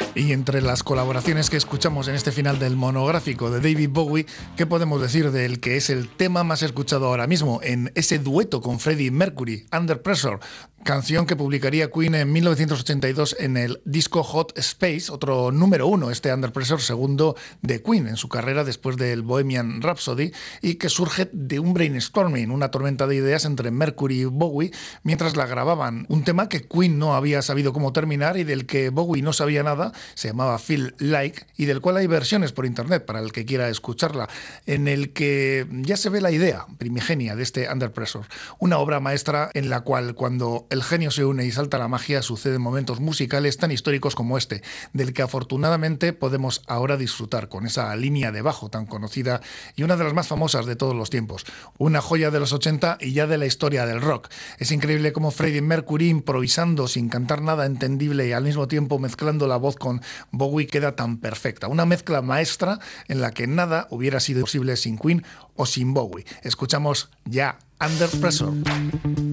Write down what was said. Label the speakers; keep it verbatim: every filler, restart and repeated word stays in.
Speaker 1: Y entre las colaboraciones que escuchamos en este final del monográfico de David Bowie, ¿qué podemos decir del que es el tema más escuchado ahora mismo en ese dueto con Freddie Mercury, Under Pressure? Canción que publicaría Queen en mil novecientos ochenta y dos en el disco Hot Space, otro número uno, este Under Pressure, segundo de Queen en su carrera después del Bohemian Rhapsody, y que surge de un brainstorming, una tormenta de ideas entre Mercury y Bowie mientras la grababan. Un tema que Queen no había sabido cómo terminar y del que Bowie no sabía nada, se llamaba Feel Like, y del cual hay versiones por internet para el que quiera escucharla, en el que ya se ve la idea primigenia de este Under Pressure, una obra maestra en la cual cuando el genio se une y salta la magia, suceden momentos musicales tan históricos como este, del que afortunadamente podemos ahora disfrutar con esa línea de bajo tan conocida y una de las más famosas de todos los tiempos. Una joya de los ochenta y ya de la historia del rock. Es increíble cómo Freddie Mercury, improvisando sin cantar nada entendible y al mismo tiempo mezclando la voz con Bowie, queda tan perfecta. Una mezcla maestra en la que nada hubiera sido posible sin Queen o sin Bowie. Escuchamos ya Under Pressure.